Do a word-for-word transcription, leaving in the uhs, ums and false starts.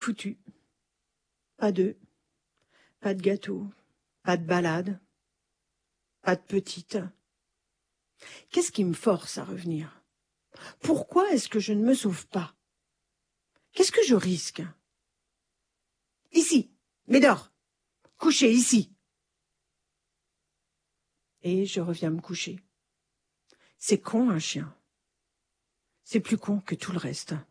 Foutu. Pas d'œufs, pas de gâteau, pas de balade, pas de petite. Qu'est-ce qui me force à revenir? Pourquoi est-ce que je ne me sauve pas? Qu'est-ce que je risque? Ici, Médor, couché ici. Et je reviens me coucher. C'est con, un chien. C'est plus con que tout le reste.